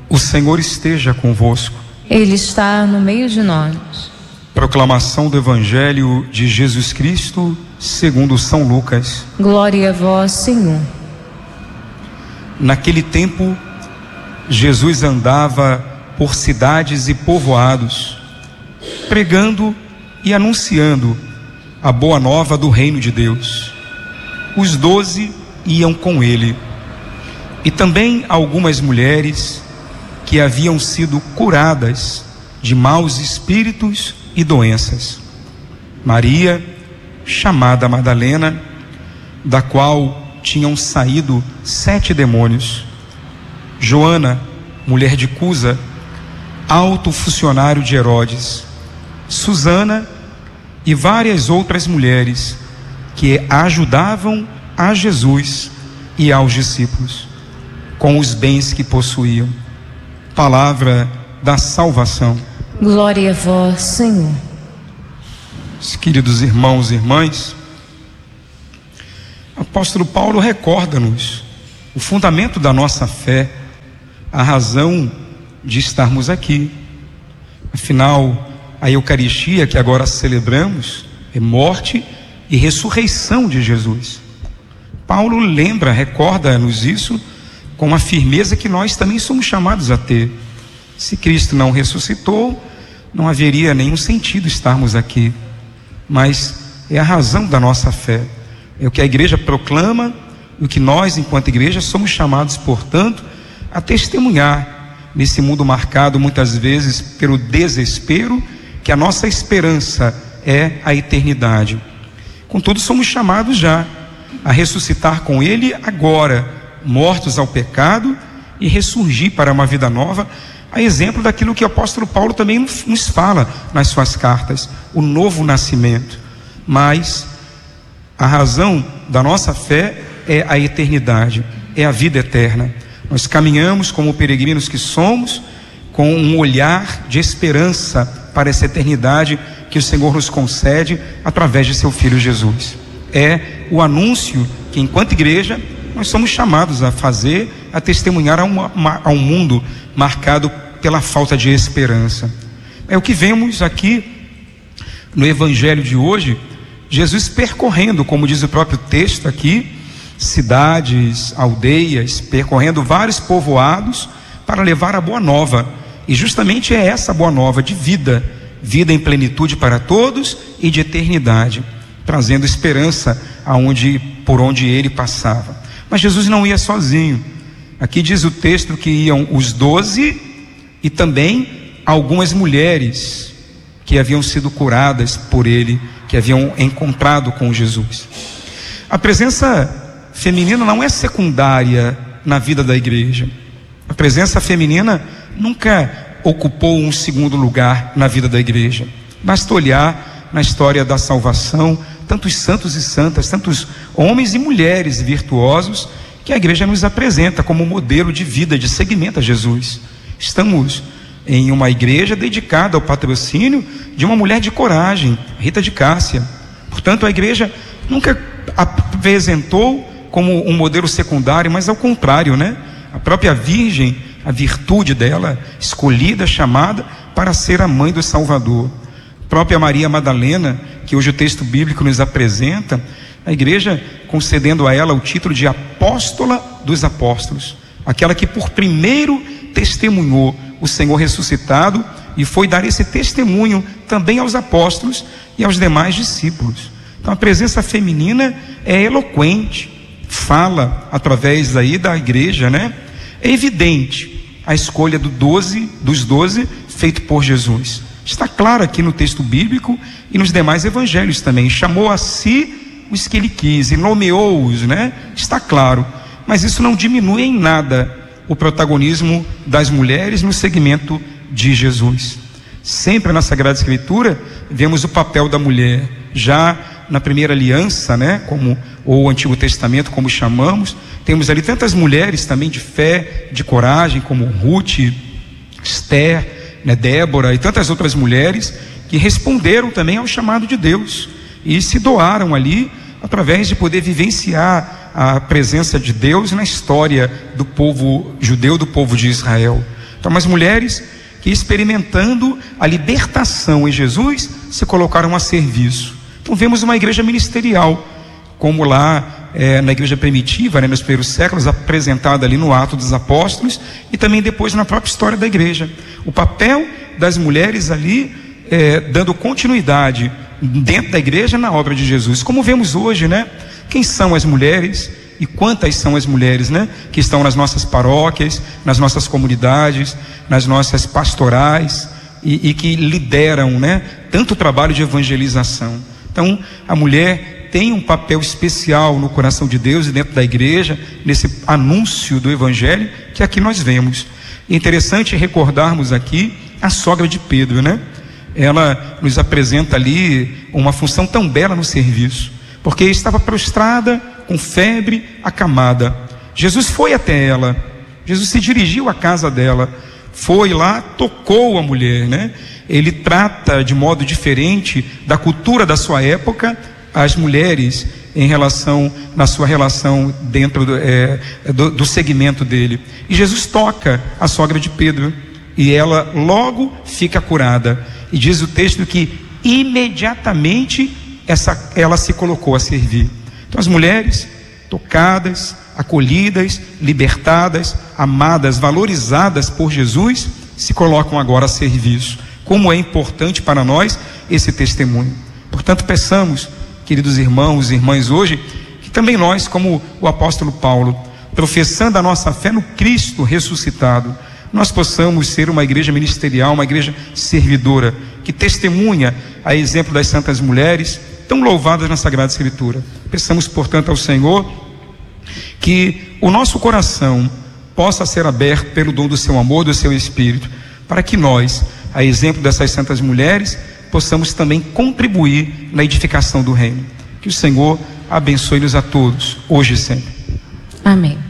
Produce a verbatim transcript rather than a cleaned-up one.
O Senhor esteja convosco. Ele está no meio de nós. Proclamação do Evangelho de Jesus Cristo segundo São Lucas. Glória a vós, Senhor. Naquele tempo, Jesus andava por cidades e povoados, pregando e anunciando a boa nova do reino de Deus. Os doze iam com ele, e também algumas mulheres que haviam sido curadas de maus espíritos e doenças. Maria, chamada Madalena, da qual tinham saído sete demônios. Joana, mulher de Cusa, alto funcionário de Herodes. Susana e várias outras mulheres que ajudavam a Jesus e aos discípulos com os bens que possuíam. Palavra da salvação. Glória a vós, Senhor. Queridos irmãos e irmãs, o apóstolo Paulo recorda-nos o fundamento da nossa fé, a razão de estarmos aqui. Afinal, a Eucaristia que agora celebramos é morte e ressurreição de Jesus. Paulo lembra, recorda-nos isso com a firmeza que nós também somos chamados a ter. Se Cristo não ressuscitou, não haveria nenhum sentido estarmos aqui, mas é a razão da nossa fé, é o que a igreja proclama, e o que nós, enquanto igreja, somos chamados, portanto, a testemunhar nesse mundo marcado muitas vezes pelo desespero, que a nossa esperança é a eternidade. Contudo, somos chamados já a ressuscitar com Ele agora, mortos ao pecado, e ressurgir para uma vida nova, a exemplo daquilo que o apóstolo Paulo também nos fala nas suas cartas, o novo nascimento. Mas a razão da nossa fé é a eternidade, é a vida eterna. Nós caminhamos como peregrinos que somos, com um olhar de esperança para essa eternidade que o Senhor nos concede através de seu Filho Jesus. É o anúncio que, enquanto igreja, nós somos chamados a fazer, a testemunhar a, uma, a um mundo marcado pela falta de esperança. É o que vemos aqui no Evangelho de hoje, Jesus percorrendo, como diz o próprio texto aqui, cidades, aldeias, percorrendo vários povoados para levar a boa nova. E justamente é essa boa nova de vida, vida em plenitude para todos e de eternidade, trazendo esperança aonde, por onde ele passava. Mas Jesus não ia sozinho. Aqui diz o texto que iam os doze e também algumas mulheres que haviam sido curadas por ele, que haviam encontrado com Jesus. A presença feminina não é secundária na vida da igreja. A presença feminina nunca ocupou um segundo lugar na vida da igreja. Basta olhar na história da salvação, tantos santos e santas, tantos homens e mulheres virtuosos que a igreja nos apresenta como modelo de vida, de seguimento a Jesus. Estamos em uma igreja dedicada ao patrocínio de uma mulher de coragem, Rita de Cássia. Portanto, a igreja nunca apresentou como um modelo secundário, mas ao contrário, né? A própria Virgem, a virtude dela, escolhida, chamada para ser a mãe do Salvador. A própria Maria Madalena, que hoje o texto bíblico nos apresenta, a igreja concedendo a ela o título de apóstola dos apóstolos, aquela que por primeiro testemunhou o Senhor ressuscitado e foi dar esse testemunho também aos apóstolos e aos demais discípulos. Então a presença feminina é eloquente, fala através aí da igreja, né? É evidente a escolha do doze, dos doze feito por Jesus. Está claro aqui no texto bíblico e nos demais evangelhos também. Chamou a si os que ele quis e nomeou-os, né? Está claro. Mas isso não diminui em nada o protagonismo das mulheres no segmento de Jesus. Sempre na Sagrada Escritura vemos o papel da mulher. Já na primeira aliança, né, como ou o Antigo Testamento, como chamamos, temos ali tantas mulheres também de fé, de coragem, como Ruth, Esther, né, Débora e tantas outras mulheres que responderam também ao chamado de Deus e se doaram ali através de poder vivenciar a presença de Deus na história do povo judeu, do povo de Israel. Então, umas mulheres que, experimentando a libertação em Jesus, se colocaram a serviço. Então vemos uma igreja ministerial, como lá é, na igreja primitiva, né, nos primeiros séculos, apresentada ali no Atos dos Apóstolos, e também depois na própria história da igreja. O papel das mulheres ali, é, dando continuidade dentro da igreja na obra de Jesus. Como vemos hoje, né? Quem são as mulheres e quantas são as mulheres, né? Que estão nas nossas paróquias, nas nossas comunidades, nas nossas pastorais e, e que lideram, né? Tanto o trabalho de evangelização. Então, a mulher tem um papel especial no coração de Deus e dentro da igreja, nesse anúncio do evangelho que aqui nós vemos. É interessante recordarmos aqui a sogra de Pedro, né? Ela nos apresenta ali uma função tão bela no serviço, porque estava prostrada, com febre, acamada. Jesus foi até ela, Jesus se dirigiu à casa dela, foi lá, tocou a mulher, né? Ele trata de modo diferente da cultura da sua época as mulheres em relação, na sua relação dentro do, é, do, do segmento dele. E Jesus toca a sogra de Pedro e ela logo fica curada. E diz o texto que imediatamente essa, ela se colocou a servir. Então as mulheres tocadas, acolhidas, libertadas, amadas, valorizadas por Jesus, se colocam agora a serviço. Como é importante para nós esse testemunho. Portanto, peçamos, queridos irmãos e irmãs, hoje, que também nós, como o apóstolo Paulo, professando a nossa fé no Cristo ressuscitado, nós possamos ser uma igreja ministerial, uma igreja servidora, que testemunha a exemplo das santas mulheres, tão louvadas na Sagrada Escritura. Peçamos, portanto, ao Senhor, que o nosso coração possa ser aberto pelo dom do seu amor, do seu Espírito, para que nós, a exemplo dessas santas mulheres, possamos também contribuir na edificação do reino. Que o Senhor abençoe-nos a todos, hoje e sempre. Amém.